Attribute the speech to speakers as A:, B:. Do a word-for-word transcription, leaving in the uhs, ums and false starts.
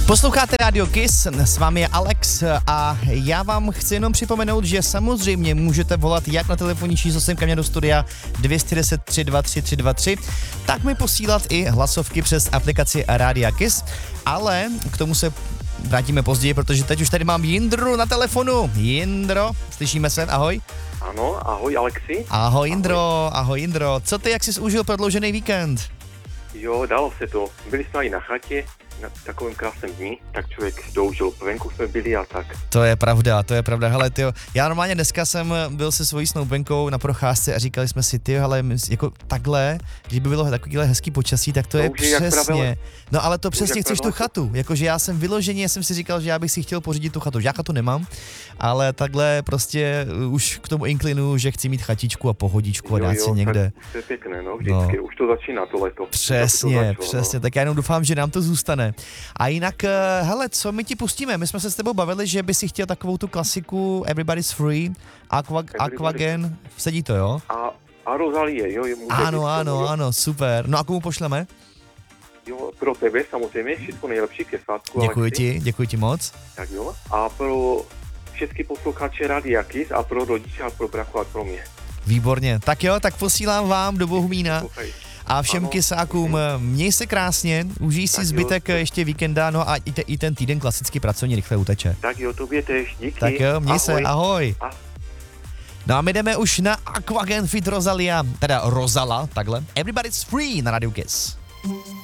A: Posloucháte Radio Kiss, s vámi je Alex a já vám chci jenom připomenout, že samozřejmě můžete volat jak na telefonní číslo sem ke mně do studia dvě stě deset, tři dva tři, tři dva tři, tak mi posílat i hlasovky přes aplikaci Rádia Kiss, ale k tomu se vrátíme později, protože teď už tady mám Jindru na telefonu. Jindro, slyšíme se, ahoj.
B: Ano, ahoj Alexi.
A: Ahoj Jindro, ahoj Jindro. Co ty, jak jsi užil prodloužený víkend?
B: Jo, dalo se to. Byli jsme i na chatě, na takovém krásném dní, tak člověk doužil. Venku jsme byli a tak.
A: To je pravda, to je pravda. Hele, tyjo, já normálně dneska jsem byl se svojí snoubenkou na procházce a říkali jsme si, ty, ale jako takhle, když by bylo takovýhle hezký počasí, tak to, to je přesně. No ale to, to přesně chceš tu chatu. Jakože já jsem vyloženě, jsem si říkal, že já bych si chtěl pořídit tu chatu. Já chatu nemám, ale takhle prostě už k tomu inklinu, že chci mít chatičku a pohodičku a dát si někde.
B: To je pěkné, no, vždycky. No. Už to začíná to leto.
A: Přesně,
B: to začalo,
A: přesně.
B: No.
A: Tak já jenom doufám, že nám to zůstane. A jinak, hele, co my ti pustíme? My jsme se s tebou bavili, že by si chtěl takovou tu klasiku Everybody's Free, Aqua, Aquagen, sedí to, jo?
B: A, a Rosalie, jo?
A: Ano, ano, jo? Ano, super. No a komu pošleme?
B: Jo, pro tebe samozřejmě, všechno nejlepší ke svátku.
A: Děkuji ti, děkuji ti moc.
B: Tak jo. A pro všechny posluchače Rádia Kiss a pro rodiče a pro brachu a pro mě.
A: Výborně. Tak jo, tak posílám vám do Bohumína. A všem kisákům, měj se krásně, užij si tak zbytek jo, ještě víkenda, no a i, te, i ten týden klasicky pracovní rychle uteče.
B: Tak jo, tobě tež, díky.
A: Tak jo, měj
B: ahoj.
A: se, ahoj.
B: A...
A: No a my jdeme už na Aquagen Fit Rosalia, teda Rozala, takhle. Everybody's Free na Radio Kiss.